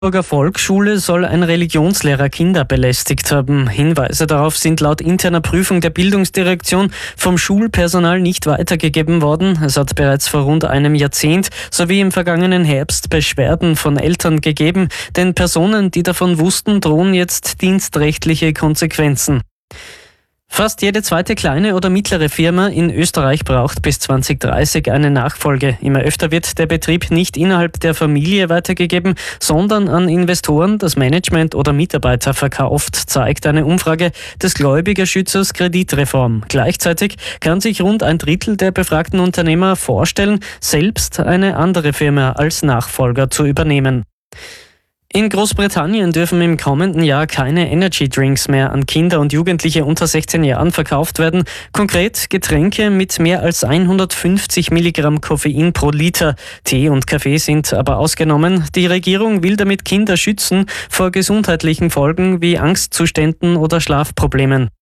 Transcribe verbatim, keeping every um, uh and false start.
Burger Volksschule soll ein Religionslehrer Kinder belästigt haben. Hinweise darauf sind laut interner Prüfung der Bildungsdirektion vom Schulpersonal nicht weitergegeben worden. Es hat bereits vor rund einem Jahrzehnt sowie im vergangenen Herbst Beschwerden von Eltern gegeben. Den Personen, die davon wussten, drohen jetzt dienstrechtliche Konsequenzen. Fast jede zweite kleine oder mittlere Firma in Österreich braucht bis zwanzig dreißig eine Nachfolge. Immer öfter wird der Betrieb nicht innerhalb der Familie weitergegeben, sondern an Investoren, das Management oder Mitarbeiter verkauft, zeigt eine Umfrage des Gläubigerschützers Kreditreform. Gleichzeitig kann sich rund ein Drittel der befragten Unternehmer vorstellen, selbst eine andere Firma als Nachfolger zu übernehmen. In Großbritannien dürfen im kommenden Jahr keine Energy Drinks mehr an Kinder und Jugendliche unter sechzehn Jahren verkauft werden. Konkret Getränke mit mehr als hundertfünfzig Milligramm Koffein pro Liter. Tee und Kaffee sind aber ausgenommen. Die Regierung will damit Kinder schützen vor gesundheitlichen Folgen wie Angstzuständen oder Schlafproblemen.